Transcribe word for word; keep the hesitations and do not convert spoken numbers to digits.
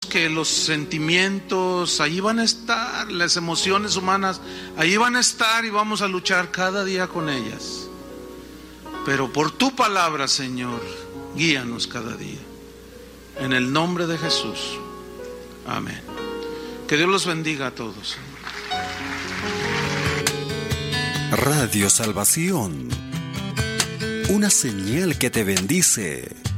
que los sentimientos, ahí van a estar, las emociones humanas, ahí van a estar y vamos a luchar cada día con ellas. Pero por tu palabra, Señor, guíanos cada día. En el nombre de Jesús. Amén. Que Dios los bendiga a todos. Radio Salvación, una señal que te bendice.